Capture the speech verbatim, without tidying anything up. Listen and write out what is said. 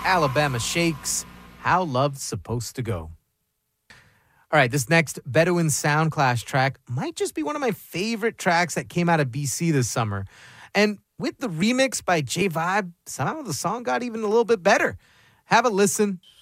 Alabama Shakes, How Love's Supposed to Go. All right, this next Bedouin Sound Clash track might just be one of my favorite tracks that came out of B C this summer. And with the remix by J Vibe, somehow the song got even a little bit better. Have a listen.